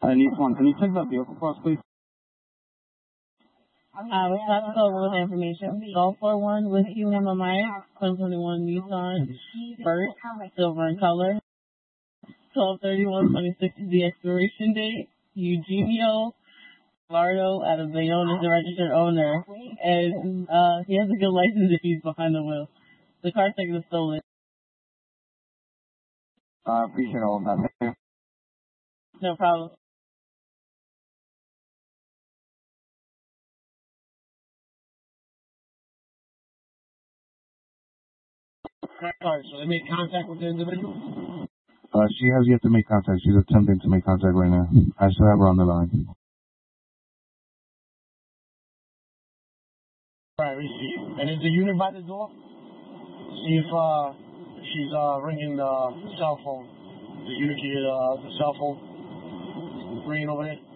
I need one. Can you check that vehicle for us, please? We have to go over the information. Go for one with UMMI, 2021 Nissan, first, silver in color. 12/31/26 is the expiration date. Eugenio Lardo out of Bayonne is the registered owner. And he has a good license if he's behind the wheel. The car's taken was stolen. I appreciate all of that. Thank you. No problem. Sorry, so they made contact with the individual? She has yet to make contact. She's attempting to make contact right now. I still have her on the line. Right, and is the unit by the door? See if she's ringing the cell phone. The unit, the cell phone ringing over there.